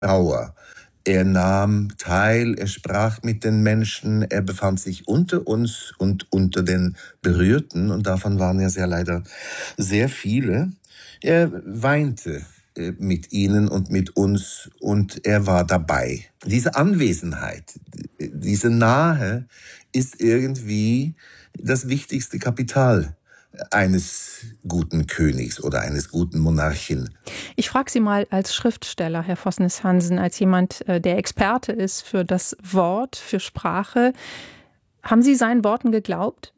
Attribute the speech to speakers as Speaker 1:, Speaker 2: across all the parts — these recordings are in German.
Speaker 1: Trauer. Er nahm teil, er sprach mit den Menschen, er befand sich unter uns und unter den Berührten, und davon waren ja sehr leider sehr viele. Er weinte mit ihnen und mit uns, und er war dabei. Diese Anwesenheit, diese Nahe ist irgendwie das wichtigste Kapital eines guten Königs oder eines guten Monarchen.
Speaker 2: Ich frage Sie mal als Schriftsteller, Herr Vosnes-Hansen, als jemand, der Experte ist für das Wort, für Sprache. Haben Sie seinen Worten geglaubt?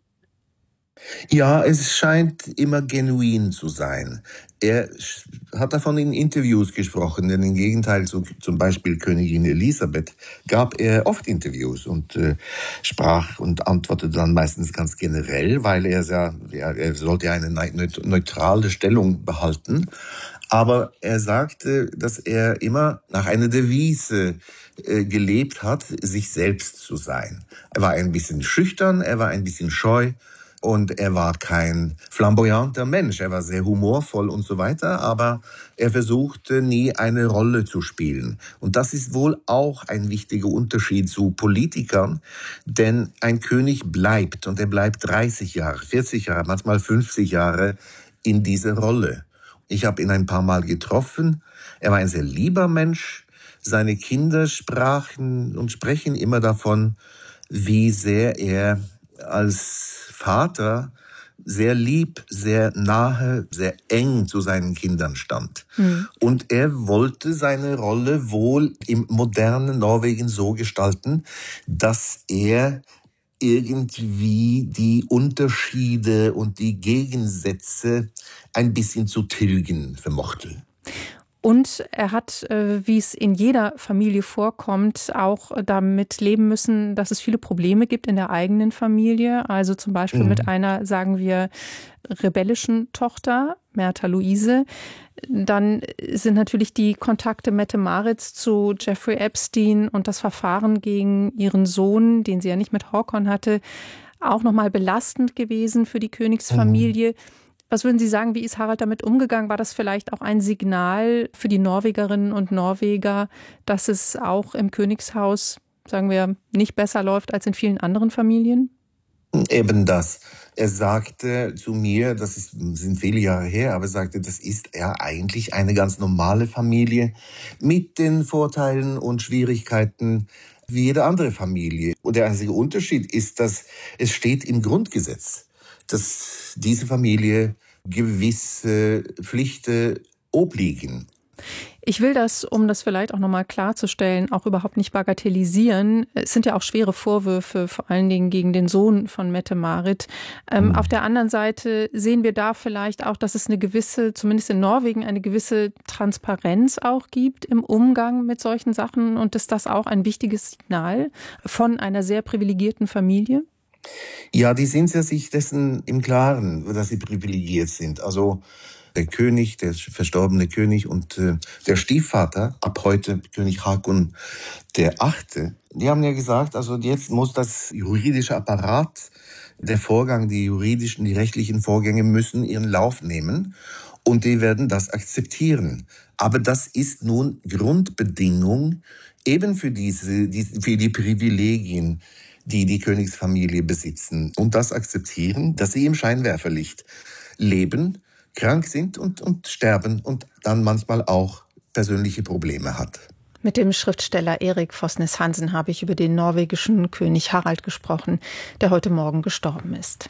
Speaker 1: Ja, es scheint immer genuin zu sein. Er hat davon in Interviews gesprochen, denn im Gegenteil zu zum Beispiel Königin Elisabeth gab er oft Interviews und sprach und antwortete dann meistens ganz generell, weil er sollte ja eine neutrale Stellung behalten. Aber er sagte, dass er immer nach einer Devise gelebt hat, sich selbst zu sein. Er war ein bisschen schüchtern, er war ein bisschen scheu. Und er war kein flamboyanter Mensch, er war sehr humorvoll und so weiter, aber er versuchte nie eine Rolle zu spielen. Und das ist wohl auch ein wichtiger Unterschied zu Politikern, denn ein König bleibt, und er bleibt 30 Jahre, 40 Jahre, manchmal 50 Jahre in dieser Rolle. Ich habe ihn ein paar Mal getroffen, er war ein sehr lieber Mensch, seine Kinder sprachen und sprechen immer davon, wie sehr er als Vater sehr lieb, sehr nahe, sehr eng zu seinen Kindern stand. Und er wollte seine Rolle wohl im modernen Norwegen so gestalten, dass er irgendwie die Unterschiede und die Gegensätze ein bisschen zu tilgen vermochte.
Speaker 2: Und er hat, wie es in jeder Familie vorkommt, auch damit leben müssen, dass es viele Probleme gibt in der eigenen Familie. Also zum Beispiel mit einer, sagen wir, rebellischen Tochter, Märtha Louise. Dann sind natürlich die Kontakte Mette-Maritz zu Jeffrey Epstein und das Verfahren gegen ihren Sohn, den sie ja nicht mit Håkon hatte, auch nochmal belastend gewesen für die Königsfamilie. Was würden Sie sagen, wie ist Harald damit umgegangen? War das vielleicht auch ein Signal für die Norwegerinnen und Norweger, dass es auch im Königshaus, sagen wir, nicht besser läuft als in vielen anderen Familien?
Speaker 1: Eben das. Er sagte zu mir, sind viele Jahre her, aber er sagte, das ist ja eigentlich eine ganz normale Familie mit den Vorteilen und Schwierigkeiten wie jede andere Familie. Und der einzige Unterschied ist, dass es steht im Grundgesetz, dass diese Familie gewisse Pflichten obliegen.
Speaker 2: Ich will das, um das vielleicht auch nochmal klarzustellen, auch überhaupt nicht bagatellisieren. Es sind ja auch schwere Vorwürfe, vor allen Dingen gegen den Sohn von Mette-Marit. Auf der anderen Seite sehen wir da vielleicht auch, dass es eine gewisse, zumindest in Norwegen, eine gewisse Transparenz auch gibt im Umgang mit solchen Sachen. Und ist das auch ein wichtiges Signal von einer sehr privilegierten Familie?
Speaker 1: Ja, die sind ja sich dessen im Klaren, dass sie privilegiert sind. Also der König, der verstorbene König und der Stiefvater, ab heute König Håkon der Achte, die haben ja gesagt, also jetzt muss das juridische Apparat, der Vorgang, die rechtlichen Vorgänge müssen ihren Lauf nehmen und die werden das akzeptieren. Aber das ist nun Grundbedingung eben für für die Privilegien, die die Königsfamilie besitzen, und das akzeptieren, dass sie im Scheinwerferlicht leben, krank sind und sterben und dann manchmal auch persönliche Probleme hat.
Speaker 2: Mit dem Schriftsteller Erik Fosnes-Hansen habe ich über den norwegischen König Harald gesprochen, der heute Morgen gestorben ist.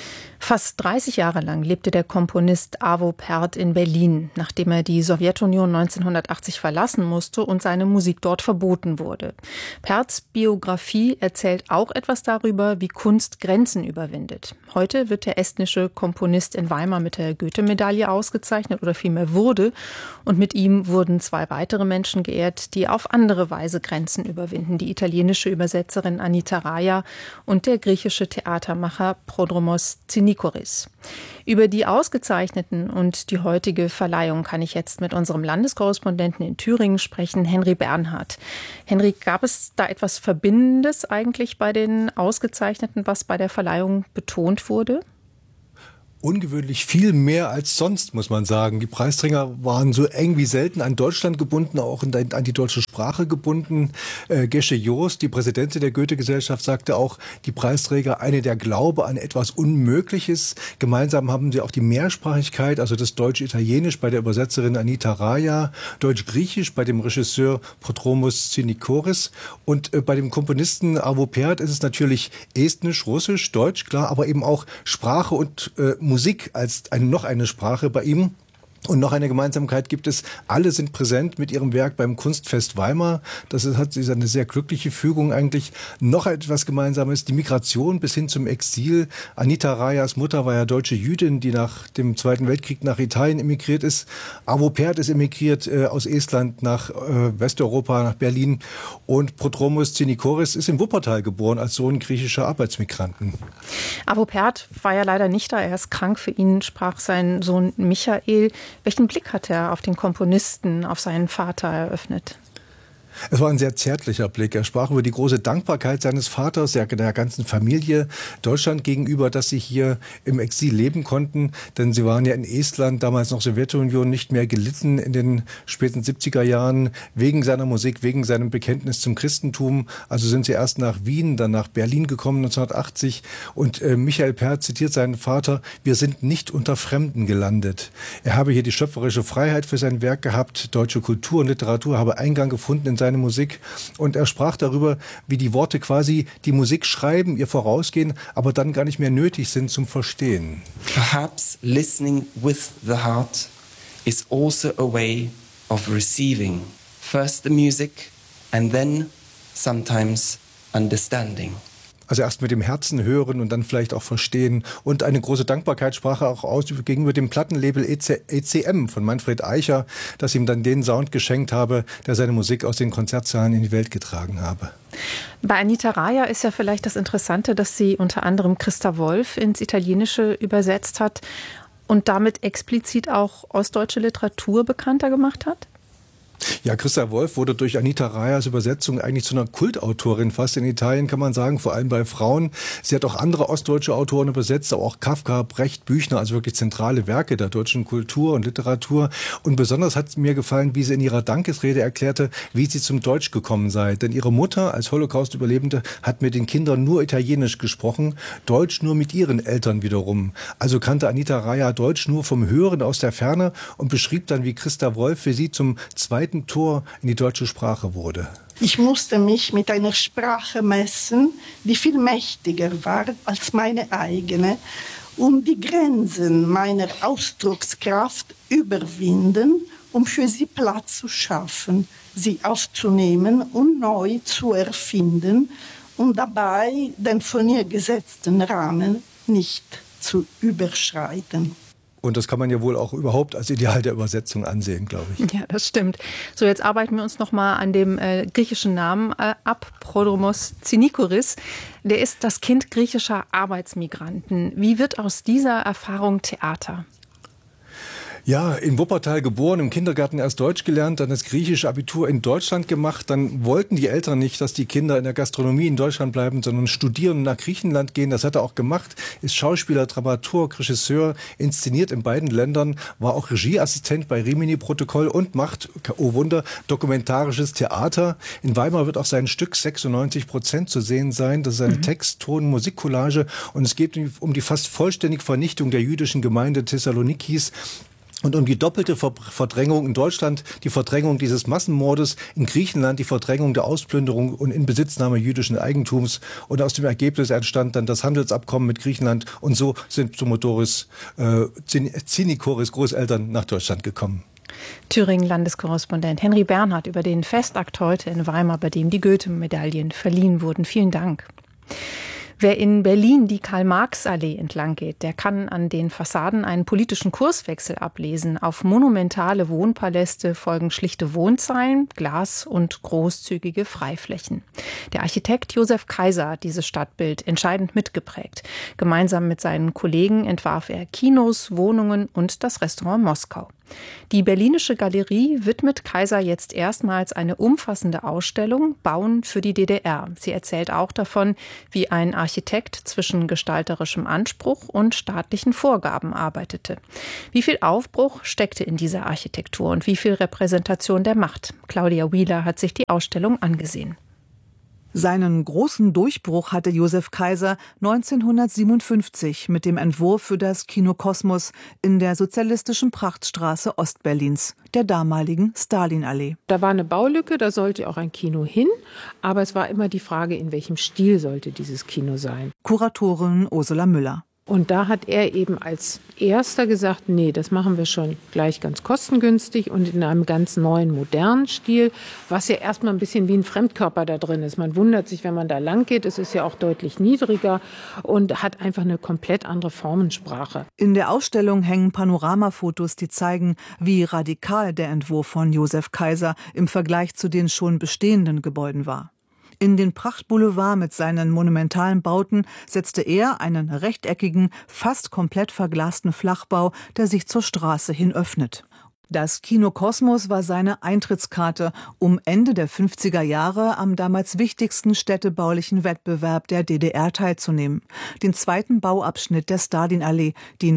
Speaker 2: Fast 30 Jahre lang lebte der Komponist Arvo Pärt in Berlin, nachdem er die Sowjetunion 1980 verlassen musste und seine Musik dort verboten wurde. Pärts Biografie erzählt auch etwas darüber, wie Kunst Grenzen überwindet. Heute wird der estnische Komponist in Weimar mit der Goethe-Medaille ausgezeichnet, oder vielmehr wurde. Und mit ihm wurden 2 weitere Menschen geehrt, die auf andere Weise Grenzen überwinden. Die italienische Übersetzerin Anita Raja und der griechische Theatermacher Prodromos Nikoris. Über die Ausgezeichneten und die heutige Verleihung kann ich jetzt mit unserem Landeskorrespondenten in Thüringen sprechen, Henry Bernhard. Henry, gab es da etwas Verbindendes eigentlich bei den Ausgezeichneten, was bei der Verleihung betont wurde?
Speaker 3: ungewöhnlich viel mehr als sonst, muss man sagen. Die Preisträger waren so eng wie selten an Deutschland gebunden, auch an die deutsche Sprache gebunden. Gesche Joost, die Präsidentin der Goethe-Gesellschaft, sagte auch, die Preisträger, eine der Glaube an etwas Unmögliches. Gemeinsam haben sie auch die Mehrsprachigkeit, also das Deutsch-Italienisch bei der Übersetzerin Anita Raja, Deutsch-Griechisch bei dem Regisseur Prodromos Tsinikoris und bei dem Komponisten Arvo Pärt ist es natürlich Estnisch, Russisch, Deutsch, klar, aber eben auch Sprache und Musik als noch eine Sprache bei ihm. Und noch eine Gemeinsamkeit gibt es, alle sind präsent mit ihrem Werk beim Kunstfest Weimar. Das ist eine sehr glückliche Fügung eigentlich. Noch etwas Gemeinsames, die Migration bis hin zum Exil. Anita Rajas Mutter war ja deutsche Jüdin, die nach dem Zweiten Weltkrieg nach Italien emigriert ist. Arvo Pärt ist emigriert aus Estland nach Westeuropa, nach Berlin. Und Prodromos Tsinikoris ist in Wuppertal geboren als Sohn griechischer Arbeitsmigranten.
Speaker 2: Arvo Pärt war ja leider nicht da, er ist krank. Für ihn sprach sein Sohn Michael. Welchen Blick hat er auf den Komponisten, auf seinen Vater eröffnet?
Speaker 3: Es war ein sehr zärtlicher Blick. Er sprach über die große Dankbarkeit seines Vaters, der ganzen Familie Deutschland gegenüber, dass sie hier im Exil leben konnten. Denn sie waren ja in Estland, damals noch Sowjetunion, nicht mehr gelitten in den späten 70er Jahren wegen seiner Musik, wegen seinem Bekenntnis zum Christentum. Also sind sie erst nach Wien, dann nach Berlin gekommen 1980. Und Michael Pärt zitiert seinen Vater, wir sind nicht unter Fremden gelandet. Er habe hier die schöpferische Freiheit für sein Werk gehabt. Deutsche Kultur und Literatur habe Eingang gefunden in seine Musik und er sprach darüber, wie die Worte quasi die Musik schreiben, ihr vorausgehen, aber dann gar nicht mehr nötig sind zum Verstehen.
Speaker 4: Perhaps listening with the heart is also a way of receiving first the music and then sometimes understanding.
Speaker 3: Also erst mit dem Herzen hören und dann vielleicht auch verstehen. Und eine große Dankbarkeit sprach er auch aus gegenüber dem Plattenlabel ECM von Manfred Eicher, das ihm dann den Sound geschenkt habe, der seine Musik aus den Konzertsaalen in die Welt getragen habe.
Speaker 2: Bei Anita Raja ist ja vielleicht das Interessante, dass sie unter anderem Christa Wolf ins Italienische übersetzt hat und damit explizit auch ostdeutsche Literatur bekannter gemacht hat?
Speaker 3: Ja, Christa Wolf wurde durch Anita Rajas Übersetzung eigentlich zu einer Kultautorin fast in Italien, kann man sagen, vor allem bei Frauen. Sie hat auch andere ostdeutsche Autoren übersetzt, aber auch Kafka, Brecht, Büchner, also wirklich zentrale Werke der deutschen Kultur und Literatur. Und besonders hat mir gefallen, wie sie in ihrer Dankesrede erklärte, wie sie zum Deutsch gekommen sei. Denn ihre Mutter als Holocaust-Überlebende hat mit den Kindern nur Italienisch gesprochen, Deutsch nur mit ihren Eltern wiederum. Also kannte Anita Raja Deutsch nur vom Hören aus der Ferne und beschrieb dann, wie Christa Wolf für sie zum zweiten Tor in die deutsche Sprache wurde.
Speaker 5: Ich musste mich mit einer Sprache messen, die viel mächtiger war als meine eigene, um die Grenzen meiner Ausdruckskraft überwinden, um für sie Platz zu schaffen, sie aufzunehmen und neu zu erfinden und dabei den von ihr gesetzten Rahmen nicht zu überschreiten.
Speaker 3: Und das kann man ja wohl auch überhaupt als Ideal der Übersetzung ansehen, glaube ich.
Speaker 2: Ja, das stimmt. So, jetzt arbeiten wir uns noch mal an dem griechischen Namen ab, Prodromos Tsinikoris. Der ist das Kind griechischer Arbeitsmigranten. Wie wird aus dieser Erfahrung Theater?
Speaker 3: Ja, in Wuppertal geboren, im Kindergarten erst Deutsch gelernt, dann das griechische Abitur in Deutschland gemacht. Dann wollten die Eltern nicht, dass die Kinder in der Gastronomie in Deutschland bleiben, sondern studieren und nach Griechenland gehen. Das hat er auch gemacht, ist Schauspieler, Dramaturg, Regisseur, inszeniert in beiden Ländern, war auch Regieassistent bei Rimini-Protokoll und macht, oh Wunder, dokumentarisches Theater. In Weimar wird auch sein Stück 96% zu sehen sein. Das ist eine Text-, Ton-, Musikcollage und es geht um die fast vollständige Vernichtung der jüdischen Gemeinde Thessalonikis. Und um die doppelte Verdrängung in Deutschland, die Verdrängung dieses Massenmordes, in Griechenland die Verdrängung der Ausplünderung und Inbesitznahme jüdischen Eigentums. Und aus dem Ergebnis entstand dann das Handelsabkommen mit Griechenland. Und so sind Timodoris Tsinikoris Großeltern nach Deutschland gekommen.
Speaker 2: Thüringen-Landeskorrespondent Henry Bernhard über den Festakt heute in Weimar, bei dem die Goethe-Medaillen verliehen wurden. Vielen Dank. Wer in Berlin die Karl-Marx-Allee entlang geht, der kann an den Fassaden einen politischen Kurswechsel ablesen. Auf monumentale Wohnpaläste folgen schlichte Wohnzeilen, Glas und großzügige Freiflächen. Der Architekt Josef Kaiser hat dieses Stadtbild entscheidend mitgeprägt. Gemeinsam mit seinen Kollegen entwarf er Kinos, Wohnungen und das Restaurant Moskau. Die Berlinische Galerie widmet Kaiser jetzt erstmals eine umfassende Ausstellung Bauen für die DDR. Sie erzählt auch davon, wie ein Architekt zwischen gestalterischem Anspruch und staatlichen Vorgaben arbeitete. Wie viel Aufbruch steckte in dieser Architektur und wie viel Repräsentation der Macht? Claudia Wheeler hat sich die Ausstellung angesehen.
Speaker 6: Seinen großen Durchbruch hatte Josef Kaiser 1957 mit dem Entwurf für das Kino Kosmos in der sozialistischen Prachtstraße Ostberlins, der damaligen Stalinallee.
Speaker 7: Da war eine Baulücke, da sollte auch ein Kino hin, aber es war immer die Frage, in welchem Stil sollte dieses Kino sein.
Speaker 6: Kuratorin Ursula Müller.
Speaker 7: Und da hat er eben als erster gesagt, nee, das machen wir schon gleich ganz kostengünstig und in einem ganz neuen, modernen Stil, was ja erstmal ein bisschen wie ein Fremdkörper da drin ist. Man wundert sich, wenn man da lang geht, es ist ja auch deutlich niedriger und hat einfach eine komplett andere Formensprache.
Speaker 6: In der Ausstellung hängen Panoramafotos, die zeigen, wie radikal der Entwurf von Josef Kaiser im Vergleich zu den schon bestehenden Gebäuden war. In den Prachtboulevard mit seinen monumentalen Bauten setzte er einen rechteckigen, fast komplett verglasten Flachbau, der sich zur Straße hin öffnet. Das Kino Kosmos war seine Eintrittskarte, um Ende der 50er Jahre am damals wichtigsten städtebaulichen Wettbewerb der DDR teilzunehmen, den zweiten Bauabschnitt der Stalinallee, die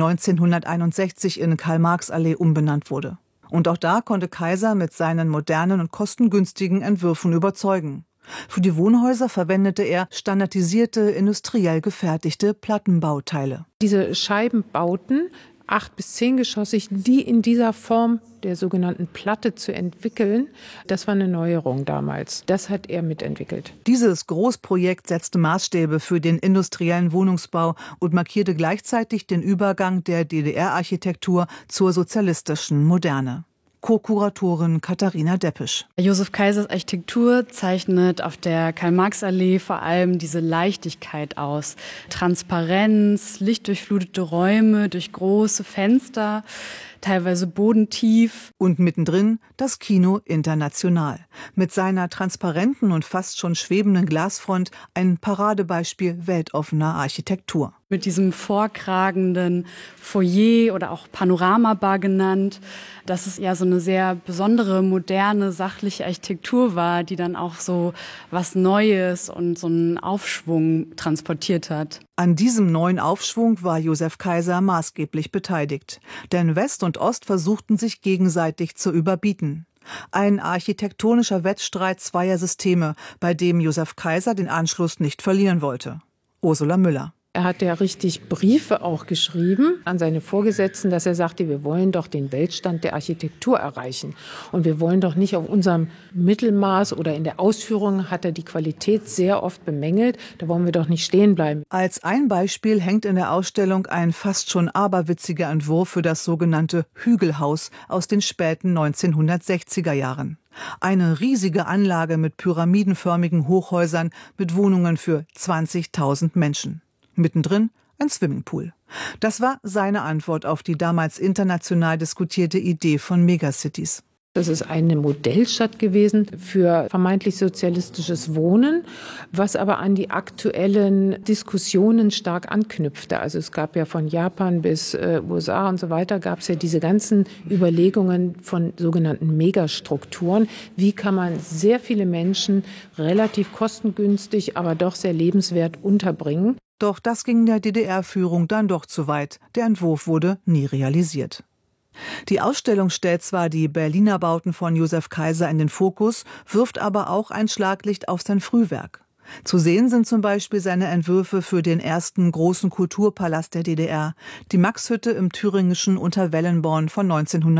Speaker 6: 1961 in Karl-Marx-Allee umbenannt wurde. Und auch da konnte Kaiser mit seinen modernen und kostengünstigen Entwürfen überzeugen. Für die Wohnhäuser verwendete er standardisierte, industriell gefertigte Plattenbauteile.
Speaker 7: Diese Scheibenbauten, 8 bis 10 geschossig, die in dieser Form der sogenannten Platte zu entwickeln, das war eine Neuerung damals. Das hat er mitentwickelt.
Speaker 6: Dieses Großprojekt setzte Maßstäbe für den industriellen Wohnungsbau und markierte gleichzeitig den Übergang der DDR-Architektur zur sozialistischen Moderne. Co-Kuratorin Katharina Deppisch.
Speaker 8: Josef Kaisers Architektur zeichnet auf der Karl-Marx-Allee vor allem diese Leichtigkeit aus. Transparenz, lichtdurchflutete Räume durch große Fenster, teilweise bodentief.
Speaker 6: Und mittendrin das Kino International. Mit seiner transparenten und fast schon schwebenden Glasfront ein Paradebeispiel weltoffener Architektur.
Speaker 8: Mit diesem vorkragenden Foyer oder auch Panoramabar genannt, dass es ja so eine sehr besondere, moderne, sachliche Architektur war, die dann auch so was Neues und so einen Aufschwung transportiert hat.
Speaker 6: An diesem neuen Aufschwung war Josef Kaiser maßgeblich beteiligt. Denn West und Ost versuchten sich gegenseitig zu überbieten. Ein architektonischer Wettstreit zweier Systeme, bei dem Josef Kaiser den Anschluss nicht verlieren wollte. Ursula Müller.
Speaker 7: Er hat ja richtig Briefe auch geschrieben an seine Vorgesetzten, dass er sagte, wir wollen doch den Weltstand der Architektur erreichen. Und wir wollen doch nicht auf unserem Mittelmaß oder in der Ausführung hat er die Qualität sehr oft bemängelt. Da wollen wir doch nicht stehen bleiben.
Speaker 6: Als ein Beispiel hängt in der Ausstellung ein fast schon aberwitziger Entwurf für das sogenannte Hügelhaus aus den späten 1960er Jahren. Eine riesige Anlage mit pyramidenförmigen Hochhäusern mit Wohnungen für 20.000 Menschen. Mittendrin ein Swimmingpool. Das war seine Antwort auf die damals international diskutierte Idee von Megacities.
Speaker 7: Das ist eine Modellstadt gewesen für vermeintlich sozialistisches Wohnen, was aber an die aktuellen Diskussionen stark anknüpfte. Also es gab ja von Japan bis USA und so weiter, gab es ja diese ganzen Überlegungen von sogenannten Megastrukturen. Wie kann man sehr viele Menschen relativ kostengünstig, aber doch sehr lebenswert unterbringen?
Speaker 6: Doch das ging der DDR-Führung dann doch zu weit. Der Entwurf wurde nie realisiert. Die Ausstellung stellt zwar die Berliner Bauten von Josef Kaiser in den Fokus, wirft aber auch ein Schlaglicht auf sein Frühwerk. Zu sehen sind zum Beispiel seine Entwürfe für den ersten großen Kulturpalast der DDR, die Maxhütte im thüringischen Unterwellenborn von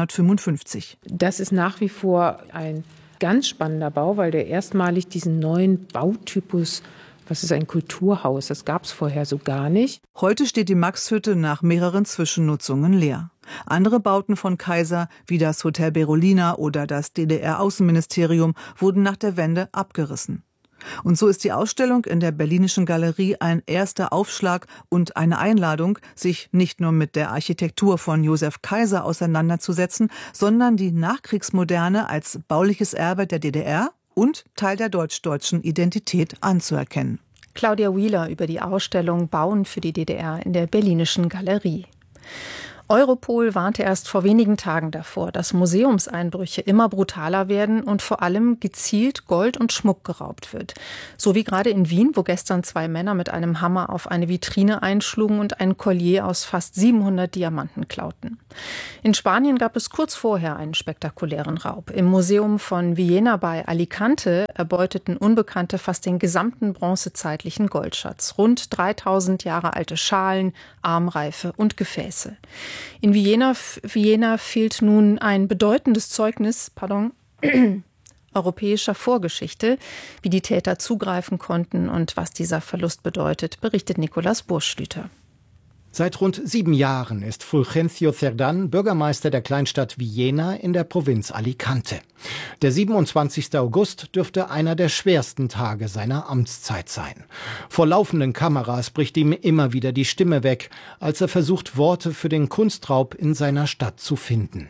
Speaker 6: 1955.
Speaker 7: Das ist nach wie vor ein ganz spannender Bau, weil der erstmalig diesen neuen Bautypus, was ist ein Kulturhaus, das gab es vorher so gar nicht.
Speaker 6: Heute steht die Maxhütte nach mehreren Zwischennutzungen leer. Andere Bauten von Kaiser, wie das Hotel Berolina oder das DDR-Außenministerium, wurden nach der Wende abgerissen. Und so ist die Ausstellung in der Berlinischen Galerie ein erster Aufschlag und eine Einladung, sich nicht nur mit der Architektur von Josef Kaiser auseinanderzusetzen, sondern die Nachkriegsmoderne als bauliches Erbe der DDR und Teil der deutsch-deutschen Identität anzuerkennen.
Speaker 2: Claudia Wheeler über die Ausstellung Bauen für die DDR in der Berlinischen Galerie. Europol warnte erst vor wenigen Tagen davor, dass Museumseinbrüche immer brutaler werden und vor allem gezielt Gold und Schmuck geraubt wird. So wie gerade in Wien, wo gestern 2 Männer mit einem Hammer auf eine Vitrine einschlugen und ein Collier aus fast 700 Diamanten klauten. In Spanien gab es kurz vorher einen spektakulären Raub. Im Museum von Villena bei Alicante erbeuteten Unbekannte fast den gesamten bronzezeitlichen Goldschatz. Rund 3000 Jahre alte Schalen, Armreife und Gefäße. In Villena fehlt nun ein bedeutendes Zeugnis, europäischer Vorgeschichte, wie die Täter zugreifen konnten und was dieser Verlust bedeutet, berichtet Nicolas Burschlüter.
Speaker 9: Seit rund 7 Jahren ist Fulgencio Cerdán Bürgermeister der Kleinstadt Villena in der Provinz Alicante. Der 27. August dürfte einer der schwersten Tage seiner Amtszeit sein. Vor laufenden Kameras bricht ihm immer wieder die Stimme weg, als er versucht, Worte für den Kunstraub in seiner Stadt zu finden.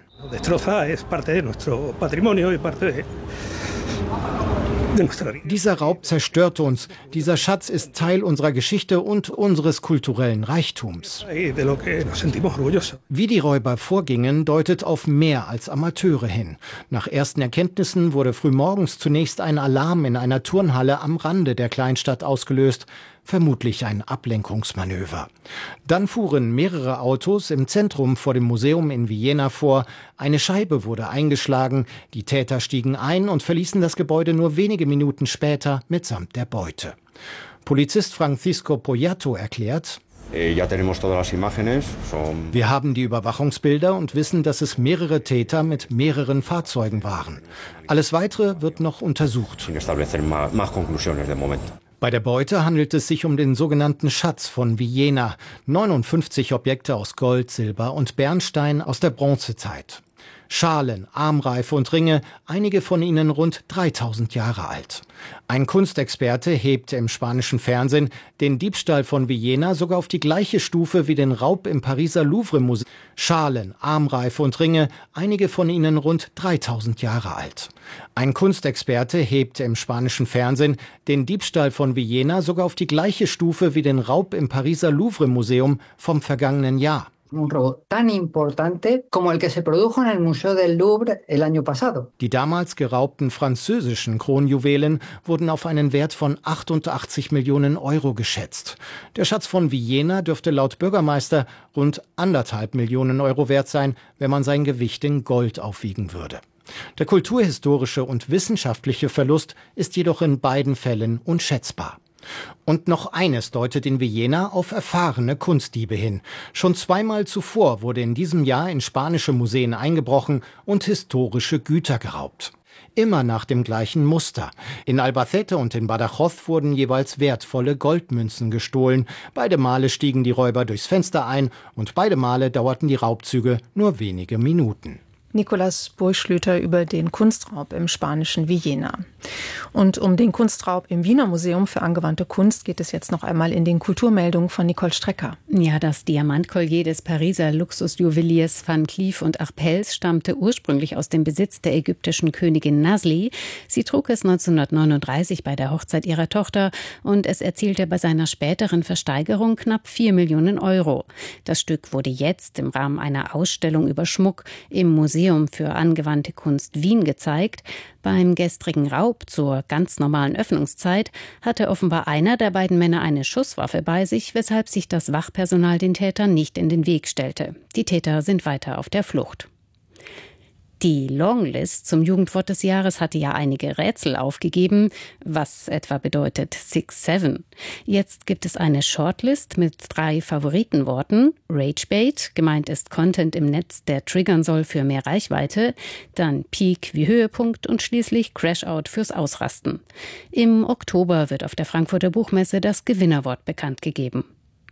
Speaker 9: Dieser Raub zerstört uns. Dieser Schatz ist Teil unserer Geschichte und unseres kulturellen Reichtums. Wie die Räuber vorgingen, deutet auf mehr als Amateure hin. Nach ersten Erkenntnissen wurde frühmorgens zunächst ein Alarm in einer Turnhalle am Rande der Kleinstadt ausgelöst. Vermutlich ein Ablenkungsmanöver. Dann fuhren mehrere Autos im Zentrum vor dem Museum in Villena vor. Eine Scheibe wurde eingeschlagen. Die Täter stiegen ein und verließen das Gebäude nur wenige Minuten später mitsamt der Beute. Polizist Francisco Poyato erklärt: Wir haben die Überwachungsbilder und wissen, dass es mehrere Täter mit mehreren Fahrzeugen waren. Alles Weitere wird noch untersucht. Bei der Beute handelt es sich um den sogenannten Schatz von Villena. 59 Objekte aus Gold, Silber und Bernstein aus der Bronzezeit. Schalen, Armreife und Ringe, einige von ihnen rund 3000 Jahre alt. Ein Kunstexperte hebt im spanischen Fernsehen den Diebstahl von Villena sogar auf die gleiche Stufe wie den Raub im Pariser Louvre-Museum. Schalen, Armreife und Ringe, einige von ihnen rund 3000 Jahre alt. Ein Kunstexperte hebt im spanischen Fernsehen den Diebstahl von Villena sogar auf die gleiche Stufe wie den Raub im Pariser Louvre-Museum vom vergangenen Jahr.
Speaker 10: Un robo tan importante como el que se produjo en el Museo del Louvre el año pasado.
Speaker 9: Die damals geraubten französischen Kronjuwelen wurden auf einen Wert von 88 Millionen Euro geschätzt. Der Schatz von Villena dürfte laut Bürgermeister rund 1,5 Millionen Euro wert sein, wenn man sein Gewicht in Gold aufwiegen würde. Der kulturhistorische und wissenschaftliche Verlust ist jedoch in beiden Fällen unschätzbar. Und noch eines deutet in Villena auf erfahrene Kunstdiebe hin. Schon 2-mal zuvor wurde in diesem Jahr in spanische Museen eingebrochen und historische Güter geraubt. Immer nach dem gleichen Muster. In Albacete und in Badajoz wurden jeweils wertvolle Goldmünzen gestohlen. Beide Male stiegen die Räuber durchs Fenster ein und beide Male dauerten die Raubzüge nur wenige Minuten.
Speaker 2: Nicolas Burschlüter über den Kunstraub im spanischen Villena. Und um den Kunstraub im Wiener Museum für angewandte Kunst geht es jetzt noch einmal in den Kulturmeldungen von Nicole Strecker.
Speaker 11: Ja, das Diamantkollier des Pariser Luxusjuweliers Van Cleef & Arpels stammte ursprünglich aus dem Besitz der ägyptischen Königin Nasli. Sie trug es 1939 bei der Hochzeit ihrer Tochter und es erzielte bei seiner späteren Versteigerung knapp 4 Millionen Euro. Das Stück wurde jetzt im Rahmen einer Ausstellung über Schmuck im Museum für angewandte Kunst Wien gezeigt. Beim gestrigen Raub zur ganz normalen Öffnungszeit hatte offenbar einer der beiden Männer eine Schusswaffe bei sich, weshalb sich das Wachpersonal den Tätern nicht in den Weg stellte. Die Täter sind weiter auf der Flucht. Die Longlist zum Jugendwort des Jahres hatte ja einige Rätsel aufgegeben, was etwa bedeutet 6-7. Jetzt gibt es eine Shortlist mit 3 Favoritenworten. Ragebait, gemeint ist Content im Netz, der triggern soll für mehr Reichweite. Dann Peak wie Höhepunkt und schließlich Crashout fürs Ausrasten. Im Oktober wird auf der Frankfurter Buchmesse das Gewinnerwort bekannt gegeben.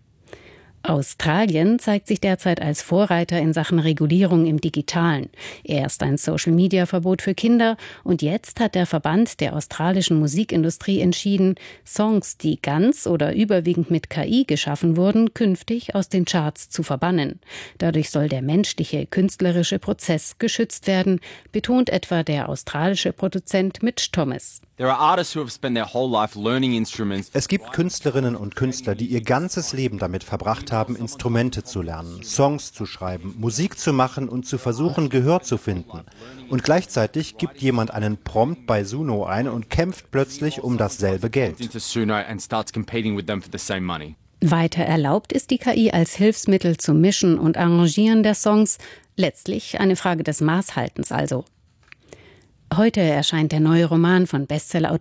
Speaker 11: Australien zeigt sich derzeit als Vorreiter in Sachen Regulierung im Digitalen. Erst ein Social-Media-Verbot für Kinder und jetzt hat der Verband der australischen Musikindustrie entschieden, Songs, die ganz oder überwiegend mit KI geschaffen wurden, künftig aus den Charts zu verbannen. Dadurch soll der menschliche, künstlerische Prozess geschützt werden, betont etwa der australische Produzent Mitch Thomas.
Speaker 12: Es gibt Künstlerinnen und Künstler, die ihr ganzes Leben damit verbracht haben, Instrumente zu lernen, Songs zu schreiben, Musik zu machen und zu versuchen, Gehör zu finden. Und gleichzeitig gibt jemand einen Prompt bei Suno ein und kämpft plötzlich um dasselbe Geld.
Speaker 11: Weiter erlaubt ist die KI als Hilfsmittel zum Mischen und Arrangieren der Songs. Letztlich eine Frage des Maßhaltens also. Heute erscheint der neue Roman von Bestsellerautor